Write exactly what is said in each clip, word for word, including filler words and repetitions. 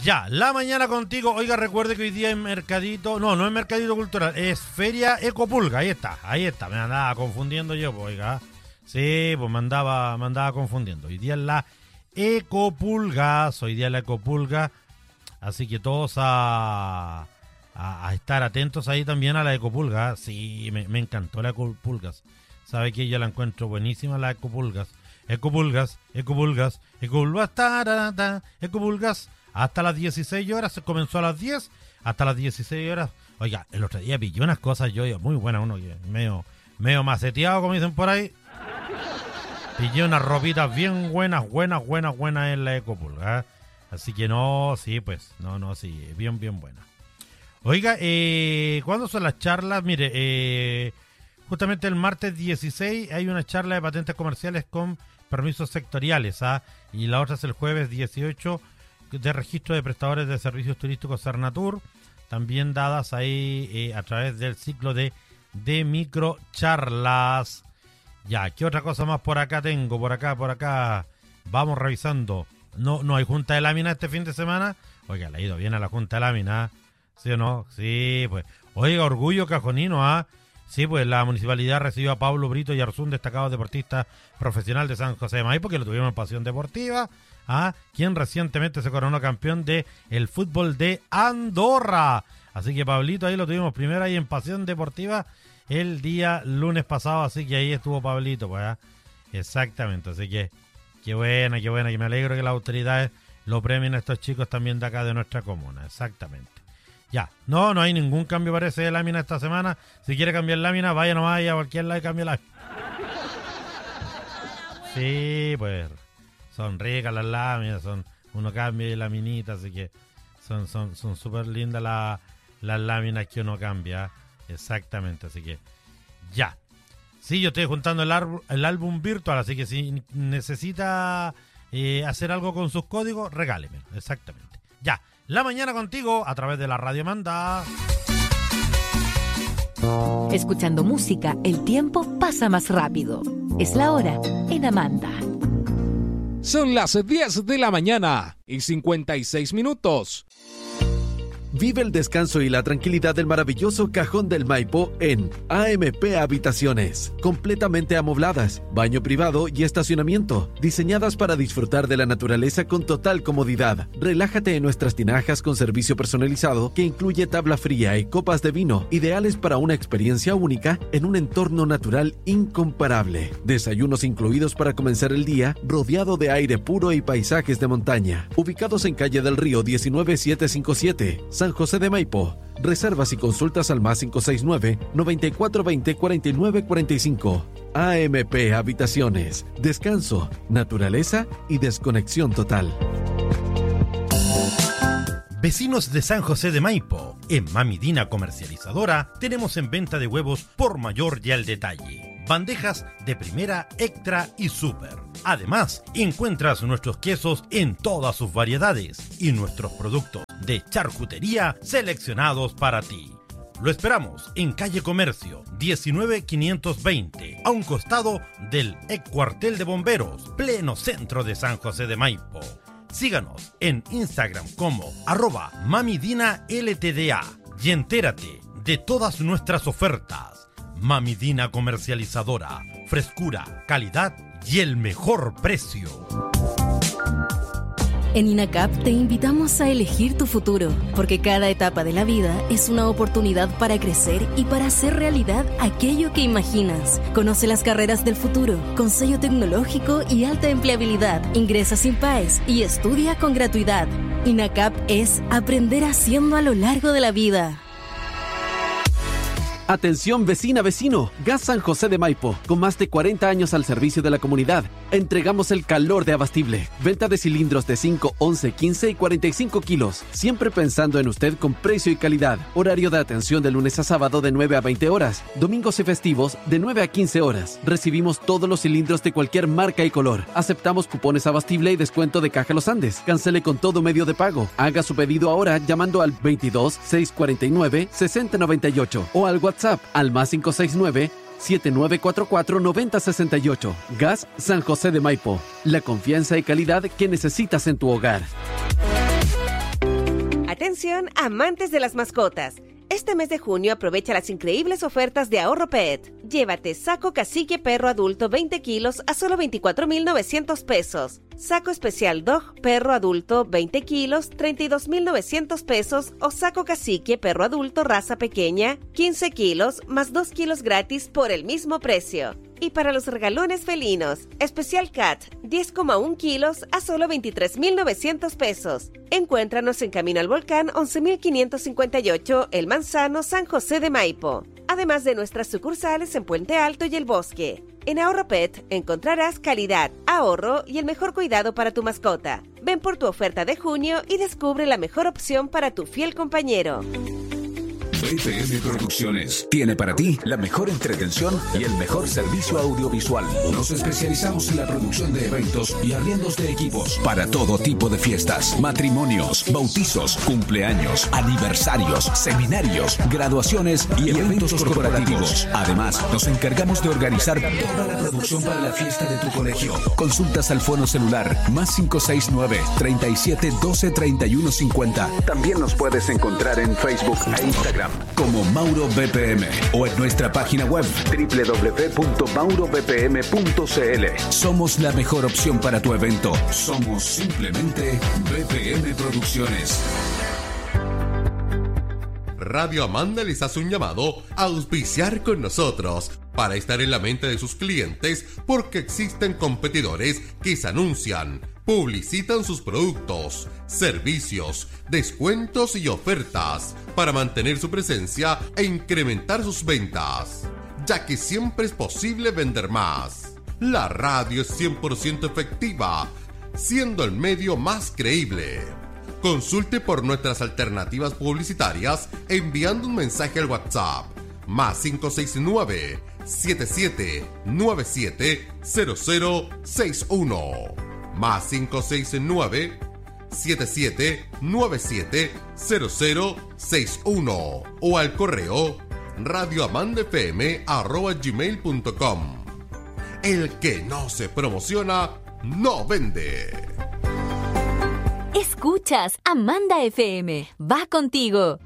Ya, la mañana contigo. Oiga, recuerde que hoy día en Mercadito, no, no es Mercadito Cultural, es Feria Ecopulga, ahí está, ahí está, me andaba confundiendo yo, pues, oiga. Sí, pues me andaba, me andaba confundiendo. Hoy día es la Ecopulga, hoy día es la Ecopulga, así que todos a, a, a estar atentos ahí también a la Ecopulga. Sí, me, me encantó la Ecopulgas. Sabe que yo la encuentro buenísima, la Ecopulgas. Ecopulgas, Ecopulgas, Ecopulgas, tarata, Ecopulgas. Hasta las dieciséis horas, se comenzó a las diez, hasta las dieciséis horas. Oiga, el otro día pillé unas cosas yo, yo muy buenas, uno que medio, medio maceteado, como dicen por ahí. Pillé unas ropitas bien buenas, buenas, buenas, buenas en la Ecopulga. ¿eh? Así que no, sí, pues, no, no, sí, bien, bien buena. Oiga, eh, ¿cuándo son las charlas? Mire, eh, justamente el martes dieciséis hay una charla de patentes comerciales con permisos sectoriales, ¿ah? Y la otra es el jueves dieciocho de registro de prestadores de servicios turísticos Cernatur, también dadas ahí eh, a través del ciclo de, de microcharlas. Ya, ¿qué otra cosa más por acá tengo? Por acá, por acá, vamos revisando. No, no hay junta de lámina este fin de semana. Oiga, le ha ido bien a la junta de lámina, ¿sí o no? Sí, pues. Oiga, orgullo cajonino, ¿ah? Sí, pues la municipalidad recibió a Pablo Brito y Arzún, destacado deportista profesional de San José de Maipo, que lo tuvieron en Pasión Deportiva, ¿ah? Quien recientemente se coronó campeón de el fútbol de Andorra. Así que Pablito ahí lo tuvimos primero ahí en Pasión Deportiva el día lunes pasado, así que ahí estuvo Pablito, pues, ¿ah? Exactamente, así que qué buena, qué buena, que me alegro que las autoridades lo premien a estos chicos también de acá de nuestra comuna, exactamente. Ya, no, no hay ningún cambio parece de lámina esta semana. Si quiere cambiar lámina, vaya nomás y a cualquier lado y cambie lámina. Sí, pues son ricas las láminas, son uno cambia de laminita, así que son son son súper lindas la, las láminas que uno cambia. Exactamente, así que ya. Sí, yo estoy juntando el, ar- el álbum virtual, así que si necesita eh, hacer algo con sus códigos, regálemelo. Exactamente. Ya. La mañana contigo a través de la Radio Manda. Escuchando música, el tiempo pasa más rápido. Es la hora en Amanda. Son las diez de la mañana y cincuenta y seis minutos. Vive el descanso y la tranquilidad del maravilloso Cajón del Maipo en A M P Habitaciones. Completamente amobladas, baño privado y estacionamiento. Diseñadas para disfrutar de la naturaleza con total comodidad. Relájate en nuestras tinajas con servicio personalizado que incluye tabla fría y copas de vino. Ideales para una experiencia única en un entorno natural incomparable. Desayunos incluidos para comenzar el día rodeado de aire puro y paisajes de montaña. Ubicados en Calle del Río diecinueve setecientos cincuenta y siete. San José de Maipo. Reservas y consultas al más cinco seis nueve, noventa y cuatro veinte, cuarenta y nueve cuarenta y cinco. A M P Habitaciones. Descanso, naturaleza y desconexión total. Vecinos de San José de Maipo, en Mami Dina Comercializadora tenemos en venta de huevos por mayor y al detalle. Bandejas de primera, extra y super. Además, encuentras nuestros quesos en todas sus variedades y nuestros productos de charcutería seleccionados para ti. Lo esperamos en Calle Comercio, diecinueve quinientos veinte, a un costado del ex cuartel de bomberos, pleno centro de San José de Maipo. Síganos en Instagram como arroba mamidinaltda y entérate de todas nuestras ofertas. Mami Dina Comercializadora, frescura, calidad y el mejor precio. En INACAP te invitamos a elegir tu futuro, porque cada etapa de la vida es una oportunidad para crecer y para hacer realidad aquello que imaginas. Conoce las carreras del futuro, con sello tecnológico y alta empleabilidad. Ingresa sin P A E S y estudia con gratuidad. INACAP es aprender haciendo a lo largo de la vida. Atención vecina, vecino, Gas San José de Maipo, con más de cuarenta años al servicio de la comunidad. Entregamos el calor de Abastible. Venta de cilindros de cinco, once, quince y cuarenta y cinco kilos. Siempre pensando en usted con precio y calidad. Horario de atención de lunes a sábado de nueve a veinte horas. Domingos y festivos de nueve a quince horas. Recibimos todos los cilindros de cualquier marca y color. Aceptamos cupones Abastible y descuento de Caja Los Andes. Cancele con todo medio de pago. Haga su pedido ahora llamando al veintidós, seiscientos cuarenta y nueve, sesenta noventa y ocho o al WhatsApp al más cinco seis nueve, siete nueve cuatro cuatro, nueve cero seis ocho. Gas San José de Maipo. La confianza y calidad que necesitas en tu hogar. Atención, amantes de las mascotas. Este mes de junio aprovecha las increíbles ofertas de Ahorro Pet. Llévate saco cacique perro adulto veinte kilos a solo veinticuatro mil novecientos pesos. Saco especial dog perro adulto veinte kilos, treinta y dos mil novecientos pesos. O saco cacique perro adulto raza pequeña, quince kilos, más dos kilos gratis por el mismo precio. Y para los regalones felinos, especial cat, diez coma uno kilos a solo veintitrés mil novecientos pesos. Encuéntranos en Camino al Volcán once mil quinientos cincuenta y ocho, El Manzano, San José de Maipo. Además de nuestras sucursales en Puente Alto y El Bosque. En Ahorro Pet encontrarás calidad, ahorro y el mejor cuidado para tu mascota. Ven por tu oferta de junio y descubre la mejor opción para tu fiel compañero. B P M Producciones tiene para ti la mejor entretención y el mejor servicio audiovisual. Nos especializamos en la producción de eventos y arriendos de equipos para todo tipo de fiestas, matrimonios, bautizos, cumpleaños, aniversarios, seminarios, graduaciones y eventos corporativos. Además, nos encargamos de organizar toda la producción para la fiesta de tu colegio. Consultas al fono celular más cinco seis nueve, treinta y siete, doce, treinta y uno, cincuenta. También nos puedes encontrar en Facebook e Instagram como Mauro B P M o en nuestra página web doble u doble u doble u punto mauro b p m punto c l. Somos la mejor opción para tu evento. Somos simplemente B P M Producciones. Radio Amanda les hace un llamado a auspiciar con nosotros para estar en la mente de sus clientes, porque existen competidores que se anuncian, publicitan sus productos, servicios, descuentos y ofertas para mantener su presencia e incrementar sus ventas, ya que siempre es posible vender más. La radio es cien por ciento efectiva, siendo el medio más creíble. Consulte por nuestras alternativas publicitarias enviando un mensaje al WhatsApp más cinco seis nueve, siete siete nueve siete, cero cero seis uno más cinco seis nueve, siete siete nueve siete, cero cero seis uno o al correo radioamandafm arroba gmail punto com. El que no se promociona no vende. Escuchas Amanda F M. Va contigo.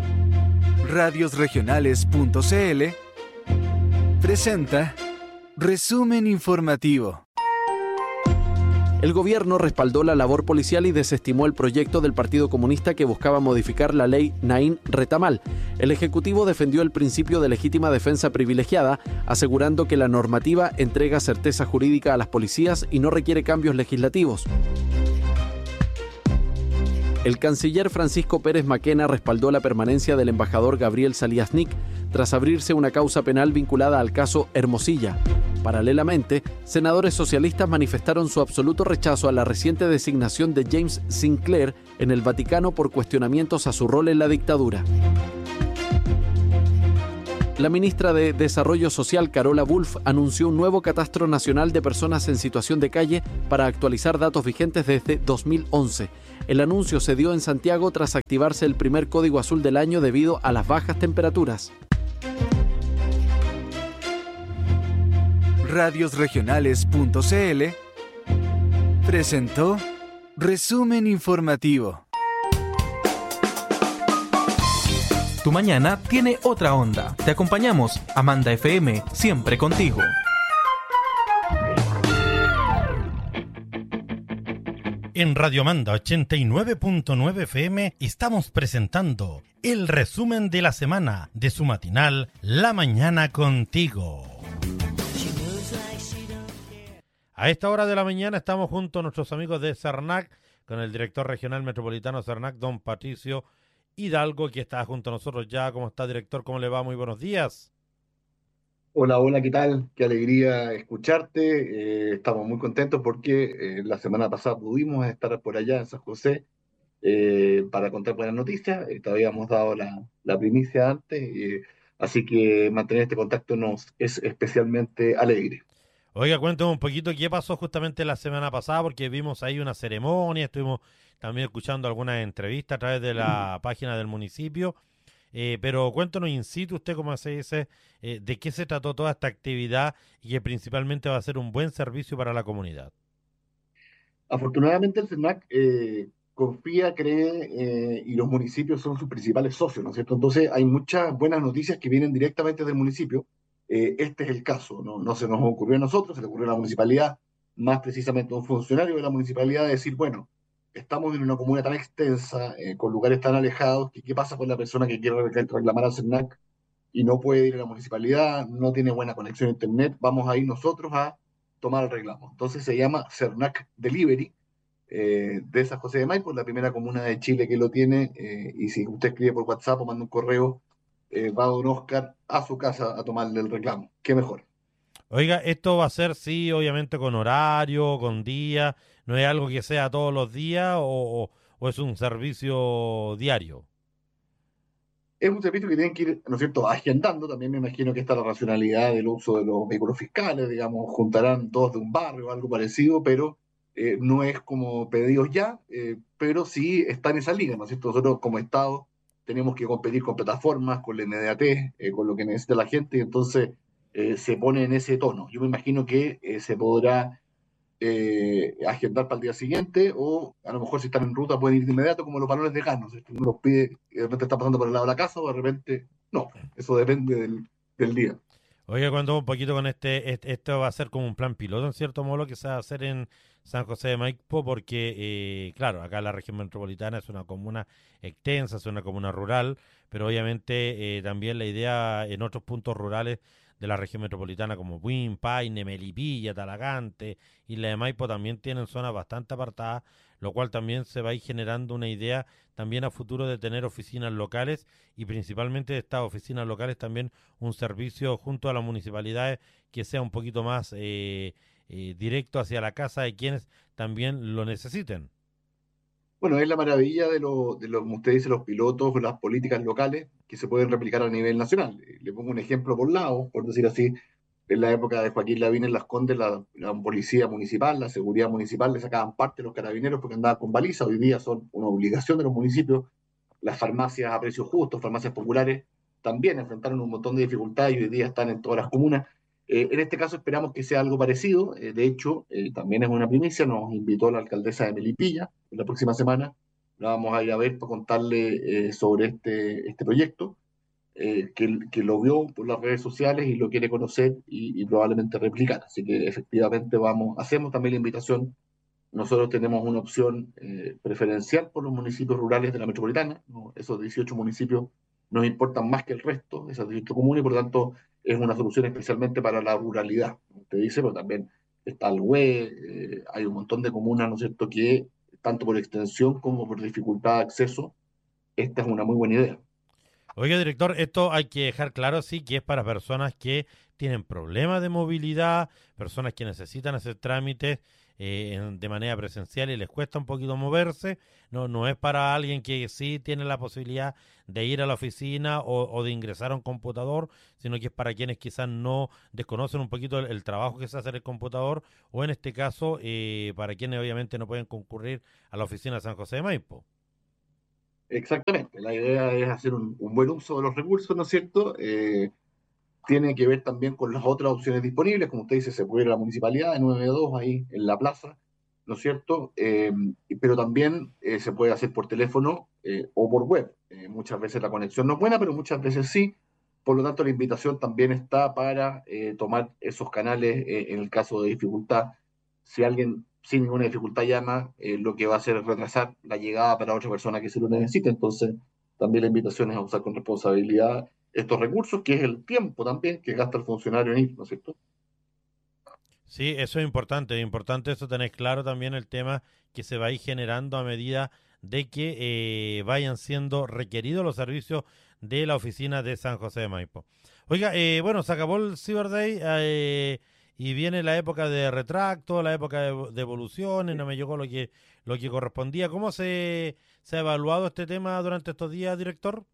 Radiosregionales.cl presenta Resumen Informativo. El gobierno respaldó la labor policial y desestimó el proyecto del Partido Comunista que buscaba modificar la ley Naín Retamal. El Ejecutivo defendió el principio de legítima defensa privilegiada, asegurando que la normativa entrega certeza jurídica a las policías y no requiere cambios legislativos. El canciller Francisco Pérez Maquena respaldó la permanencia del embajador Gabriel Saliasnik tras abrirse una causa penal vinculada al caso Hermosilla. Paralelamente, senadores socialistas manifestaron su absoluto rechazo a la reciente designación de James Sinclair en el Vaticano por cuestionamientos a su rol en la dictadura. La ministra de Desarrollo Social, Carola Wulff, anunció un nuevo catastro nacional de personas en situación de calle para actualizar datos vigentes desde dos mil once. El anuncio se dio en Santiago tras activarse el primer código azul del año debido a las bajas temperaturas. Radiosregionales.cl presentó Resumen Informativo. Tu mañana tiene otra onda. Te acompañamos, Amanda F M, siempre contigo. En Radio Amanda ochenta y nueve punto nueve F M estamos presentando el resumen de la semana de su matinal La Mañana Contigo. A esta hora de la mañana estamos junto a nuestros amigos de Cernac, con el director regional metropolitano Cernac, don Patricio Hidalgo, que está junto a nosotros ya. ¿Cómo está, director? ¿Cómo le va? Muy buenos días. Hola, hola, ¿qué tal? Qué alegría escucharte. Eh, estamos muy contentos porque eh, la semana pasada pudimos estar por allá en San José eh, para contar buenas noticias. Eh, te habíamos dado la, la primicia antes, eh, así que mantener este contacto nos es especialmente alegre. Oiga, cuéntame un poquito qué pasó justamente la semana pasada, porque vimos ahí una ceremonia, estuvimos también escuchando algunas entrevistas a través de la página del municipio, eh, pero cuéntanos in situ, usted como se dice, eh, de qué se trató toda esta actividad y que principalmente va a ser un buen servicio para la comunidad. Afortunadamente el CERNAC eh, confía, cree, eh, y los municipios son sus principales socios, ¿no es cierto? Entonces hay muchas buenas noticias que vienen directamente del municipio. Eh, este es el caso, ¿no? No se nos ocurrió a nosotros, se le ocurrió a la municipalidad, más precisamente a un funcionario de la municipalidad, de decir, bueno, estamos en una comuna tan extensa, eh, con lugares tan alejados, que qué pasa con la persona que quiere reclamar al CERNAC y no puede ir a la municipalidad, no tiene buena conexión a internet, vamos a ir nosotros a tomar el reclamo. Entonces se llama CERNAC Delivery, eh, de San José de Maipo, la primera comuna de Chile que lo tiene, eh, y si usted escribe por WhatsApp o manda un correo, eh, va don Oscar a su casa a tomarle el reclamo. ¿Qué mejor? Oiga, esto va a ser, sí, obviamente con horario, con día, ¿no es algo que sea todos los días o, o, o es un servicio diario? Es un servicio que tienen que ir, ¿no es cierto?, agendando. También me imagino que está la racionalidad del uso de los vehículos fiscales, digamos, juntarán dos de un barrio o algo parecido, pero eh, no es como pedidos ya, eh, pero sí está en esa liga, ¿no es cierto? Nosotros como Estado tenemos que competir con plataformas, con la inmediatez, eh, con lo que necesita la gente, y entonces eh, se pone en ese tono. Yo me imagino que eh, se podrá eh, agendar para el día siguiente, o a lo mejor si están en ruta pueden ir de inmediato, como los balones de gas, ¿no? Si uno los pide y de repente está pasando por el lado de la casa, o de repente no. Eso depende del, del día. Oiga, cuando un poquito con este, este, esto va a ser como un plan piloto, en cierto modo, que se va a hacer en San José de Maipo, porque, eh, claro, acá la región metropolitana es una comuna extensa, es una comuna rural, pero obviamente eh, también la idea en otros puntos rurales de la región metropolitana, como Buin, Paine, Melipilla, Talagante, Isla de Maipo, también tienen zonas bastante apartadas, lo cual también se va a ir generando una idea también a futuro de tener oficinas locales y principalmente de estas oficinas locales también un servicio junto a las municipalidades que sea un poquito más eh, eh, directo hacia la casa de quienes también lo necesiten. Bueno, es la maravilla de lo, de lo, como usted dice, los pilotos, las políticas locales que se pueden replicar a nivel nacional. Le pongo un ejemplo por lado, por decir así. En la época de Joaquín Lavín en Las Condes, la, la policía municipal, la seguridad municipal le sacaban parte de los carabineros porque andaban con baliza. Hoy día son una obligación de los municipios. Las farmacias a precios justos, farmacias populares, también enfrentaron un montón de dificultades y hoy día están en todas las comunas. Eh, en este caso esperamos que sea algo parecido. Eh, de hecho, eh, también es una primicia, nos invitó la alcaldesa de Melipilla la próxima semana. La vamos a ir a ver para contarle eh, sobre este, este proyecto. Eh, que, que lo vio por las redes sociales y lo quiere conocer y, y probablemente replicar. Así que efectivamente vamos, hacemos también la invitación. Nosotros tenemos una opción eh, preferencial por los municipios rurales de la metropolitana, ¿no? Esos dieciocho municipios nos importan más que el resto, esas dieciocho comunas, y por lo tanto es una solución especialmente para la ruralidad. Usted dice, pero también está el Hue, eh, hay un montón de comunas, ¿no es cierto?, que tanto por extensión como por dificultad de acceso, esta es una muy buena idea. Oiga, director, esto hay que dejar claro, sí, que es para personas que tienen problemas de movilidad, personas que necesitan hacer trámites eh, de manera presencial y les cuesta un poquito moverse. No, no es para alguien que sí tiene la posibilidad de ir a la oficina o, o de ingresar a un computador, sino que es para quienes quizás no desconocen un poquito el, el trabajo que se hace en el computador, o en este caso, eh, para quienes obviamente no pueden concurrir a la oficina de San José de Maipo. Exactamente, la idea es hacer un, un buen uso de los recursos, ¿no es cierto? Eh, tiene que ver también con las otras opciones disponibles, como usted dice, se puede ir a la municipalidad de nueve dos ahí en la plaza, ¿no es cierto? Eh, pero también eh, se puede hacer por teléfono eh, o por web. Eh, muchas veces la conexión no es buena, pero muchas veces sí. Por lo tanto, la invitación también está para eh, tomar esos canales eh, en el caso de dificultad. Si alguien sin ninguna dificultad llama, eh, lo que va a hacer es retrasar la llegada para otra persona que se lo necesite. Entonces, también la invitación es a usar con responsabilidad estos recursos, que es el tiempo también que gasta el funcionario en ir, ¿no es cierto? Sí, eso es importante, es importante eso tener claro también el tema que se va a ir generando a medida de que eh, vayan siendo requeridos los servicios de la oficina de San José de Maipo. Oiga, eh, bueno, se acabó el Cyber Day eh, y viene la época de retracto, la época de, de evoluciones, no me llegó lo que lo que correspondía. ¿Cómo se, se ha evaluado este tema durante estos días, director?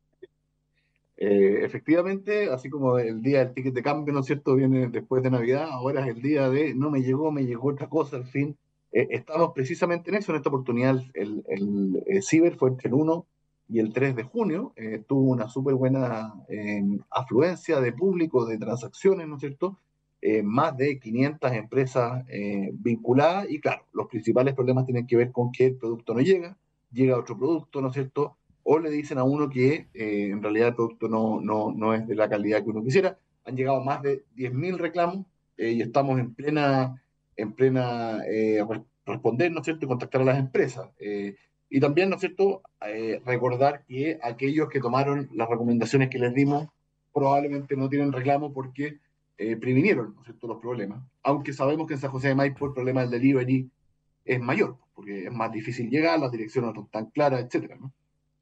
Eh, efectivamente, así como el día del ticket de cambio, ¿no es cierto?, viene después de Navidad, ahora es el día de no me llegó, me llegó otra cosa, al fin. Eh, estamos precisamente en eso, en esta oportunidad. El, el, el Ciber fue entre el uno y el tres de junio, eh, tuvo una súper buena eh, afluencia de público, de transacciones, ¿no es cierto?, eh, más de quinientas empresas eh, vinculadas, y claro, los principales problemas tienen que ver con que el producto no llega, llega otro producto, ¿no es cierto? O le dicen a uno que eh, en realidad el producto no, no, no es de la calidad que uno quisiera. Han llegado más de diez mil reclamos eh, y estamos en plena, en plena eh, responder, ¿no es cierto?, y contactar a las empresas. Eh, y también, ¿no es cierto?, eh, recordar que aquellos que tomaron las recomendaciones que les dimos probablemente no tienen reclamo porque eh, previnieron, ¿no es cierto?, los problemas. Aunque sabemos que en San José de Maipo el problema del delivery es mayor, porque es más difícil llegar, las direcciones no están tan claras, etcétera, ¿no?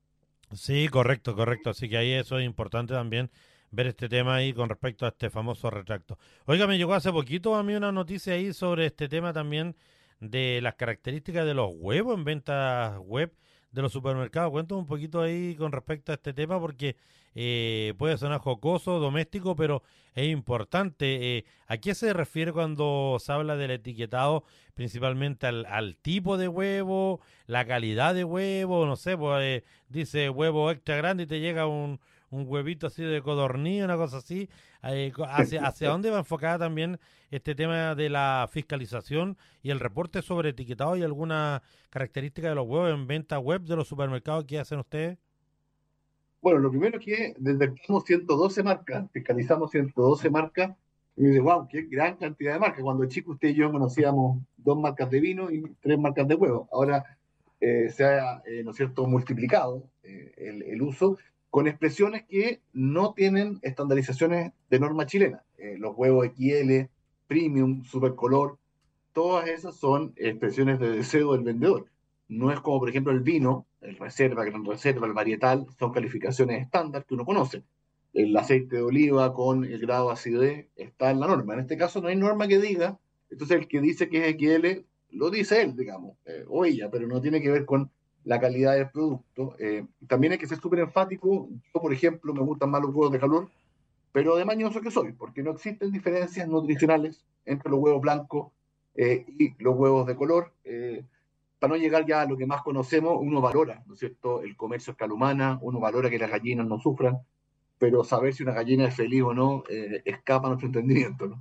Sí, correcto, correcto. Así que ahí eso es importante también ver este tema ahí con respecto a este famoso retracto. Oiga, me llegó hace poquito a mí una noticia ahí sobre este tema también de las características de los huevos en ventas web de los supermercados. Cuéntame un poquito ahí con respecto a este tema porque eh, puede sonar jocoso, doméstico, pero es importante. Eh, ¿a qué se refiere cuando se habla del etiquetado? Principalmente al, al tipo de huevo, la calidad de huevo, no sé, pues eh, dice huevo extra grande y te llega un, un huevito así de codorniz, una cosa así. Eh, hacia, ¿Hacia dónde va enfocada también este tema de la fiscalización y el reporte sobre etiquetado y alguna característica de los huevos en venta web de los supermercados que hacen ustedes? Bueno, lo primero es que detectamos ciento doce marcas, fiscalizamos ciento doce marcas, y me dice, wow, qué gran cantidad de marcas. Cuando chico usted y yo conocíamos dos marcas de vino y tres marcas de huevo. Ahora eh, se ha, eh, ¿no es cierto?, multiplicado eh, el, el uso con expresiones que no tienen estandarizaciones de norma chilena. Eh, los huevos X L, Premium, Supercolor, todas esas son expresiones de deseo del vendedor. No es como, por ejemplo, el vino, el reserva, gran reserva, el varietal, son calificaciones estándar que uno conoce. El aceite de oliva con el grado de acidez está en la norma. En este caso no hay norma que diga, entonces el que dice que es X L, lo dice él, digamos, eh, o ella, pero no tiene que ver con la calidad del producto. Eh, también hay que ser súper enfático. Yo, por ejemplo, me gustan más los huevos de calor, pero de mañoso que soy, porque no existen diferencias nutricionales entre los huevos blancos eh, y los huevos de color. Eh, para no llegar ya a lo que más conocemos, uno valora, ¿no es cierto?, el comercio a escala humana, uno valora que las gallinas no sufran, pero saber si una gallina es feliz o no eh, escapa a nuestro entendimiento, ¿no?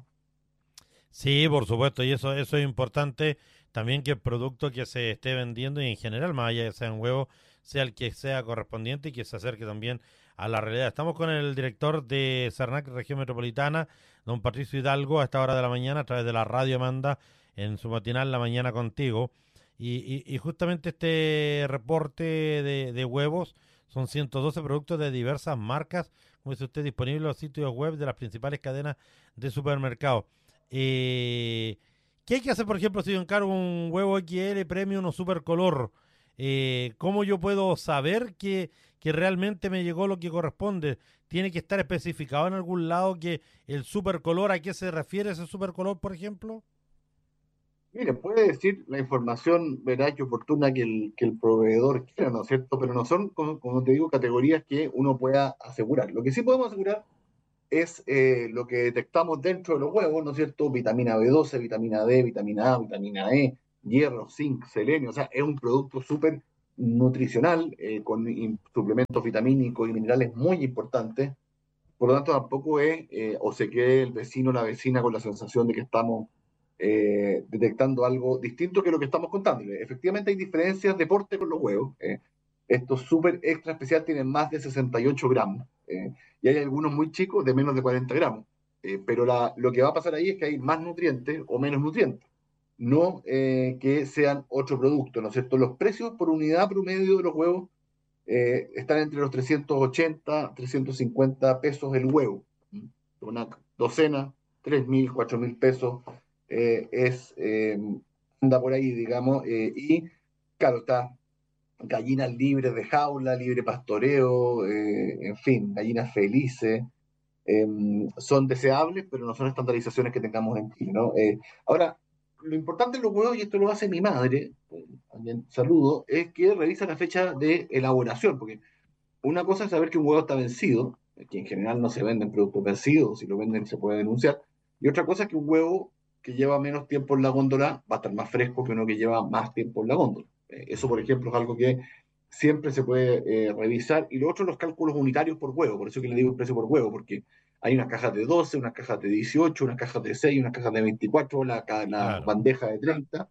Sí, por supuesto, y eso, eso es importante también que el producto que se esté vendiendo y en general, más allá de sea un huevo, sea el que sea correspondiente y que se acerque también a la realidad. Estamos con el director de Cernac Región Metropolitana, don Patricio Hidalgo, a esta hora de la mañana, a través de la radio Manda, en su matinal La Mañana Contigo. Y, y, y justamente este reporte de, de huevos son ciento doce productos de diversas marcas, como dice usted, disponibles en los sitios web de las principales cadenas de supermercados. Eh, ¿Qué hay que hacer, por ejemplo, si yo encargo un huevo X L Premium o Supercolor? Eh, ¿Cómo yo puedo saber que, que realmente me llegó lo que corresponde? ¿Tiene que estar especificado en algún lado que el Supercolor, a qué se refiere ese Supercolor, por ejemplo? Mire, puede decir la información veraz y oportuna que el, que el proveedor quiera, ¿no es cierto? Pero no son, como, como te digo, categorías que uno pueda asegurar. Lo que sí podemos asegurar es eh, lo que detectamos dentro de los huevos, ¿no es cierto? Vitamina B doce, vitamina D, vitamina A, vitamina E, hierro, zinc, selenio. O sea, es un producto súper nutricional, eh, con in, suplementos vitamínicos y minerales muy importantes. Por lo tanto, tampoco es eh, o se quede el vecino o la vecina con la sensación de que estamos eh, detectando algo distinto que lo que estamos contando. Efectivamente, hay diferencias de porte con los huevos. Eh, estos súper extra especial tienen más de sesenta y ocho gramos. Eh, y hay algunos muy chicos de menos de cuarenta gramos. Eh, pero la, lo que va a pasar ahí es que hay más nutrientes o menos nutrientes. No eh, que sean otro producto, ¿no es cierto? Los precios por unidad promedio de los huevos eh, están entre los trescientos ochenta, trescientos cincuenta pesos el huevo. Una docena, tres mil, cuatro mil pesos. Eh, es, eh, anda por ahí, digamos, eh, y claro, está gallinas libres de jaula, libre pastoreo, eh, en fin, gallinas felices, eh, son deseables, pero no son estandarizaciones que tengamos en Chile, ¿no? Eh, ahora, lo importante en los huevos, y esto lo hace mi madre, eh, también saludo, es que revisa la fecha de elaboración, porque una cosa es saber que un huevo está vencido, que en general no se venden productos vencidos, si lo venden se puede denunciar, y otra cosa es que un huevo que lleva menos tiempo en la góndola va a estar más fresco que uno que lleva más tiempo en la góndola. Eh, eso, por ejemplo, es algo que siempre se puede eh, revisar. Y lo otro, los cálculos unitarios por huevo, por eso que le digo el precio por huevo, porque hay unas cajas de doce, unas cajas de dieciocho, unas cajas de seis, unas cajas de veinticuatro, la, la claro. bandeja de treinta.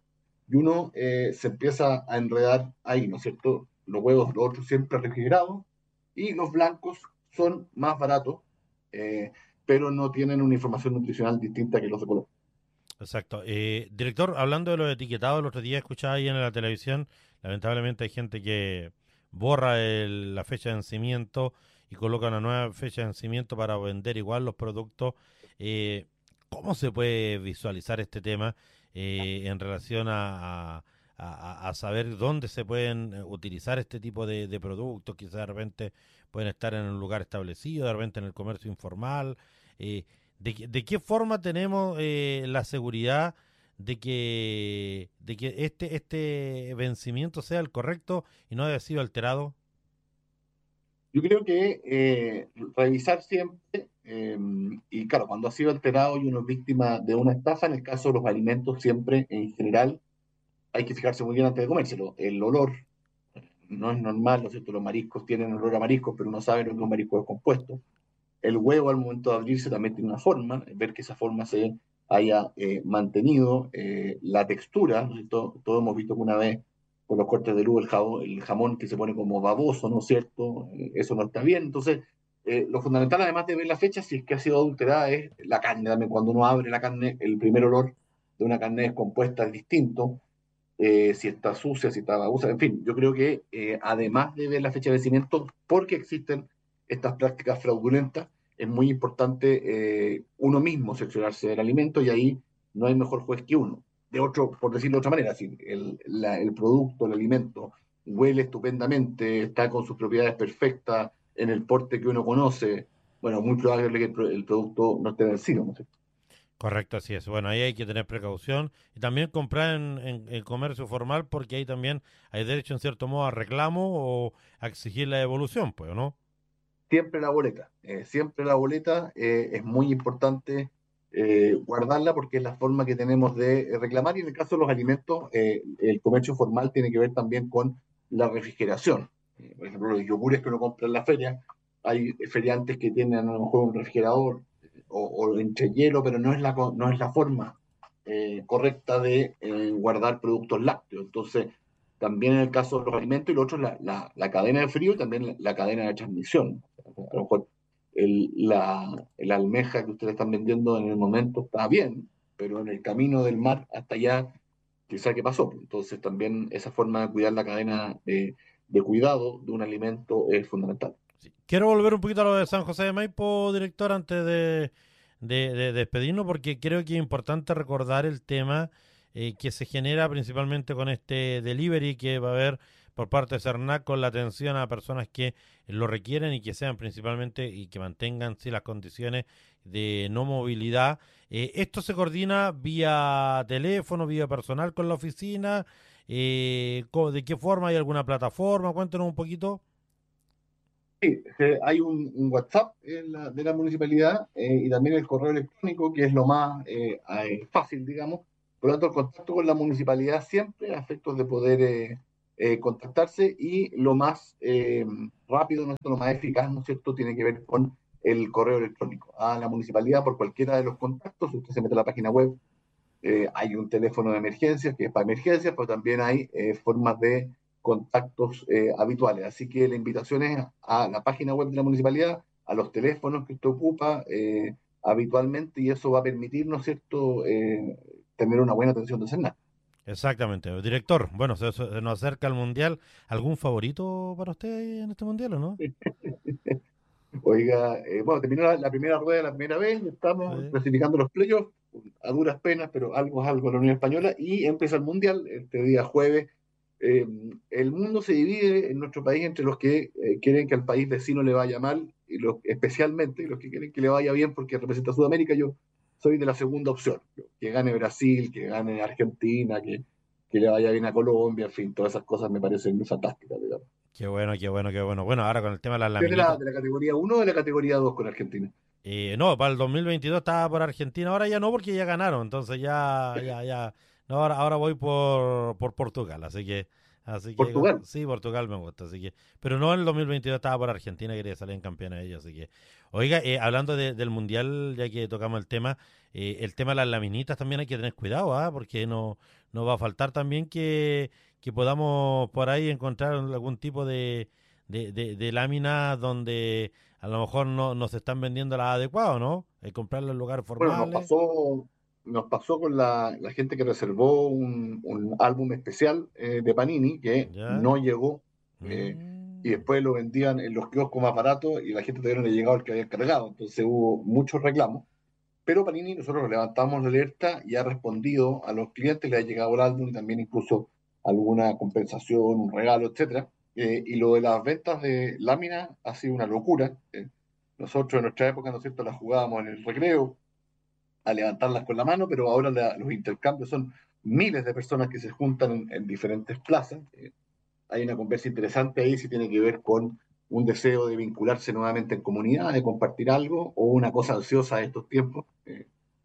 y uno eh, se empieza a enredar ahí, ¿no es cierto? Los huevos, los otros siempre refrigerados, y los blancos son más baratos, eh, pero no tienen una información nutricional distinta que los de color. Exacto. Eh, director, hablando de los etiquetados, el otro día escuchaba ahí en la televisión, lamentablemente hay gente que borra el- la fecha de vencimiento y coloca una nueva fecha de vencimiento para vender igual los productos. Eh, ¿Cómo se puede visualizar este tema eh, en relación a, a- a- a saber dónde se pueden eh, utilizar este tipo de, de productos? Quizás de repente pueden estar en un lugar establecido, de repente en el comercio informal. Eh, ¿de, qué- de qué forma tenemos eh, la seguridad de que, de que este, este vencimiento sea el correcto y no haya sido alterado? Yo creo que eh, revisar siempre, eh, y claro, cuando ha sido alterado y uno es víctima de una estafa, en el caso de los alimentos, siempre en general hay que fijarse muy bien antes de comérselo. El olor no es normal, ¿no es cierto? Los mariscos tienen olor a mariscos, pero uno sabe lo que es un marisco descompuesto. El huevo al momento de abrirse también tiene una forma, ver que esa forma se haya eh, mantenido, eh, la textura, ¿no es cierto? Todos hemos visto que una vez con los cortes de luz el jamón, el jamón que se pone como baboso, ¿no es cierto? Eh, eso no está bien. Entonces, eh, lo fundamental, además de ver la fecha, si es que ha sido adulterada, es la carne. También cuando uno abre la carne, el primer olor de una carne descompuesta es distinto. Eh, si está sucia, si está babosa, en fin, yo creo que eh, además de ver la fecha de vencimiento, porque existen estas prácticas fraudulentas, es muy importante eh, uno mismo seccionarse del alimento, y ahí no hay mejor juez que uno. De otro, por decirlo de otra manera, si el, la- el producto, el alimento, huele estupendamente, está con sus propiedades perfectas, en el porte que uno conoce, bueno, muy probable que el, pro- el producto no esté vencido, ¿no? Correcto, así es. Bueno, ahí hay que tener precaución y también comprar en, en, en comercio formal porque ahí también hay derecho en cierto modo a reclamo o a exigir la devolución, pues, ¿no? Siempre la boleta, eh, siempre la boleta, eh, es muy importante eh, guardarla porque es la forma que tenemos de reclamar, y en el caso de los alimentos, eh, el comercio formal tiene que ver también con la refrigeración. Eh, por ejemplo, los yogures que uno compra en la feria, hay feriantes que tienen a lo mejor un refrigerador eh, o, o entre hielo, pero no es la, co- no es la forma eh, correcta de eh, guardar productos lácteos. Entonces, también en el caso de los alimentos, y lo otro es la, la, la cadena de frío y también la, la cadena de transmisión. A lo mejor el, la, el almeja que ustedes están vendiendo en el momento está bien, pero en el camino del mar hasta allá, quizá qué pasó. Entonces también esa forma de cuidar la cadena de, de cuidado de un alimento es fundamental. Sí. Quiero volver un poquito a lo de San José de Maipo, director, antes de, de, de despedirnos, porque creo que es importante recordar el tema eh, que se genera principalmente con este delivery que va a haber por parte de Cernac con la atención a personas que lo requieren y que sean principalmente y que mantengan sí, las condiciones de no movilidad. Eh, ¿esto se coordina vía teléfono, vía personal con la oficina? Eh, ¿cómo- ¿De qué forma? ¿Hay alguna plataforma? Cuéntanos un poquito. Sí, eh, hay un, un WhatsApp en la- de la municipalidad, eh, y también el correo electrónico, que es lo más eh, eh, fácil, digamos. Por lo tanto, el contacto con la municipalidad siempre a efectos de poder eh, eh, contactarse, y lo más eh, rápido, ¿no es cierto?, lo más eficaz, ¿no es cierto?, tiene que ver con el correo electrónico. A la municipalidad, por cualquiera de los contactos, usted se mete a la página web, eh, hay un teléfono de emergencias que es para emergencias, pero también hay eh, formas de contactos eh, habituales. Así que la invitación es a la página web de la municipalidad, a los teléfonos que usted ocupa eh, habitualmente, y eso va a permitir, ¿no es cierto?, eh, tener una buena atención de Cernac. Exactamente. Director, bueno, se, se nos acerca el Mundial. ¿Algún favorito para usted en este Mundial o no? Oiga, eh, bueno, terminó la, la primera rueda la primera vez, estamos Sí. clasificando los playoffs, a duras penas, pero algo es algo en la Unión Española, y empieza el Mundial este día jueves. Eh, el mundo se divide en nuestro país entre los que eh, quieren que al país vecino le vaya mal, y los, especialmente los que quieren que le vaya bien porque representa a Sudamérica. Yo soy de la segunda opción, que gane Brasil, que gane Argentina, que, que le vaya bien a Colombia, en fin, todas esas cosas me parecen fantásticas, digamos. Qué bueno, qué bueno, qué bueno. Bueno, ahora con el tema de las ¿Es de la, laminitas. de la categoría uno o de la categoría dos con Argentina? Eh, no, para el dos mil veintidós estaba por Argentina, ahora ya no porque ya ganaron, entonces ya, ya, ya. No, ahora, ahora voy por, por Portugal, así que Así que, Portugal. Sí, Portugal me gusta, así que, pero no en el dos mil veintidós estaba por Argentina, quería salir en campeones ellos, así que, oiga, eh, hablando de, del Mundial, ya que tocamos el tema, eh, el tema de las laminitas también hay que tener cuidado, ¿ah? Porque no, no va a faltar también que, que podamos por ahí encontrar algún tipo de, de, de, de láminas donde a lo mejor no, no se están vendiendo las adecuadas, ¿no? Hay que comprarlas en lugares formales. Bueno, nos pasó, nos pasó con la, la gente que reservó un, un álbum especial eh, de Panini que ¿Ya? no llegó eh, Mm. y después lo vendían en los kioscos más baratos y la gente todavía no le llegaba el que había cargado. Entonces hubo muchos reclamos. Pero Panini, nosotros levantamos la alerta y ha respondido a los clientes, le ha llegado el álbum y también incluso alguna compensación, un regalo, etcétera. Eh, y lo de las ventas de láminas ha sido una locura. Eh, nosotros en nuestra época, ¿no es cierto?, las jugábamos en el recreo, a levantarlas con la mano, pero ahora la, los intercambios son miles de personas que se juntan en, en diferentes plazas. Eh, hay una conversa interesante ahí si tiene que ver con un deseo de vincularse nuevamente en comunidad, de compartir algo, o una cosa ansiosa de estos tiempos. Eh,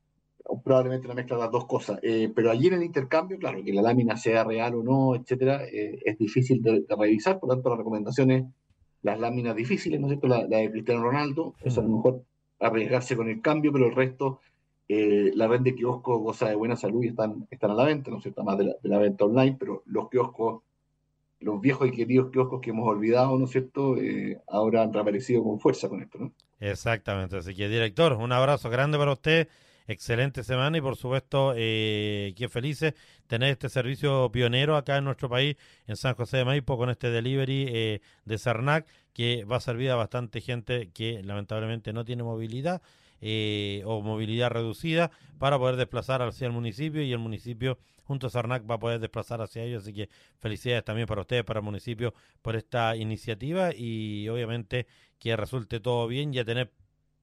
o probablemente una mezcla de las dos cosas. Eh, pero allí en el intercambio, claro, que la lámina sea real o no, etcétera, eh, es difícil de, de revisar, por lo tanto la recomendación es las láminas difíciles, ¿no es cierto? La, la de Cristiano Ronaldo, eso a lo mejor arriesgarse con el cambio, pero el resto, eh, la red de kioscos goza de buena salud y están, están a la venta, ¿no es cierto? Más de la, de la venta online, pero los kioscos, los viejos y queridos kioscos que hemos olvidado, ¿no es cierto? Eh, ahora han reaparecido con fuerza con esto, ¿no? Exactamente, así que director, un abrazo grande para usted, excelente semana y por supuesto, eh, qué felices tener este servicio pionero acá en nuestro país, en San José de Maipo, con este delivery eh, de Cernac, que va a servir a bastante gente que lamentablemente no tiene movilidad eh, o movilidad reducida para poder desplazar hacia el municipio y el municipio junto a Cernac va a poder desplazar hacia ellos, así que felicidades también para ustedes, para el municipio, por esta iniciativa y obviamente que resulte todo bien y a tener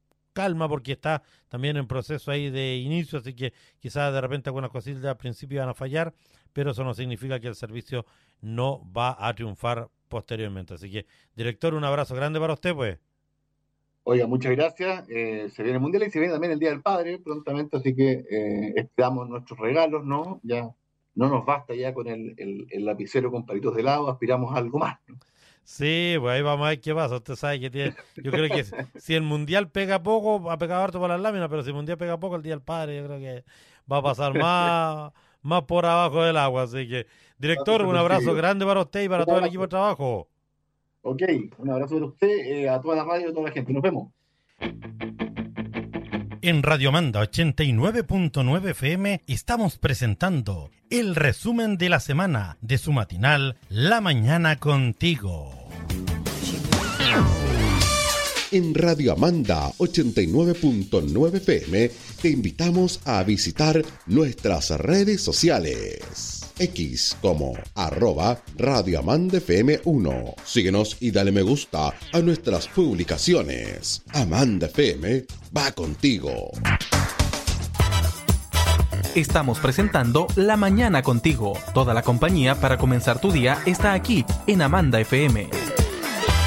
calma porque está también en proceso ahí de inicio, así que quizás de repente algunas cositas al principio van a fallar, pero eso no significa que el servicio no va a triunfar posteriormente. Así que, director, un abrazo grande para usted, pues. Oiga, muchas gracias. Eh, se viene el Mundial y se viene también el Día del Padre prontamente, así que eh, esperamos nuestros regalos, ¿no? Ya no nos basta ya con el, el, el lapicero con palitos de helado, aspiramos a algo más, ¿no? Sí, pues ahí vamos a ver qué pasa. Usted sabe que tiene, yo creo que si el Mundial pega poco, ha pegado harto por las láminas, pero si el Mundial pega poco, el Día del Padre, yo creo que va a pasar más, más por abajo del agua. Así que, director, un abrazo grande para usted y para todo el equipo de trabajo. Ok, un abrazo para usted, eh, a toda la radio y a toda la gente. Nos vemos. En Radio Manda ochenta y nueve punto nueve F M estamos presentando el resumen de la semana de su matinal La Mañana Contigo. En Radio Amanda ochenta y nueve punto nueve F M te invitamos a visitar nuestras redes sociales. X como arroba Radio Amanda F M uno. Síguenos y dale me gusta a nuestras publicaciones. Amanda F M va contigo. Estamos presentando La Mañana Contigo. Toda la compañía para comenzar tu día está aquí en Amanda F M.